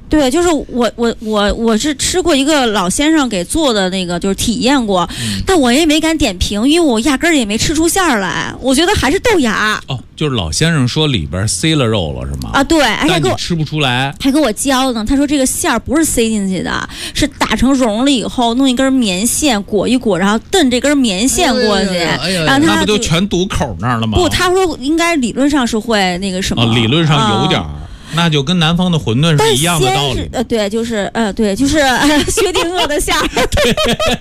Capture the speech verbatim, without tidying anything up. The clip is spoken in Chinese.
对，就是我我我我是吃过一个老先生给做的那个，就是体验过，嗯、但我也没敢点评，因为我压根儿也没吃出馅儿来，我觉得还是豆芽。 哦，就是老先生说里边塞了肉了是吗？ 啊，对， 但你吃不出来， 还给我教呢。他说这个馅儿不是塞进去的，是打成蓉了以后，弄一根棉线裹一裹，然后蹬这根棉线过去， 哎哎、 然后他那不就全堵口那儿了吗？ 不，他说应该理论上是会那个什么， 哦、理论上有点儿。啊那就跟南方的馄饨是一样的道理。 呃，对，就是呃，对，就是、呃、薛定谔的馅儿。